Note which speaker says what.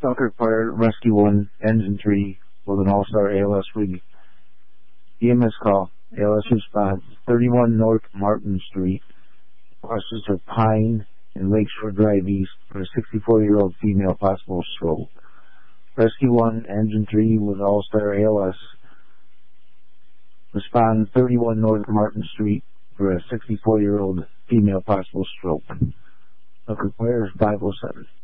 Speaker 1: Tucker Fire Rescue 1, Engine 3, with an All-Star ALS rig. EMS call. ALS response. 31 North Martin Street. Clusters of Pine and Lakeshore Drive East for a 64-year-old female, possible stroke. Rescue 1, Engine 3, with All-Star ALS. Respond 31 North Martin Street for a 64-year-old female, possible stroke. Tucker Fire 507.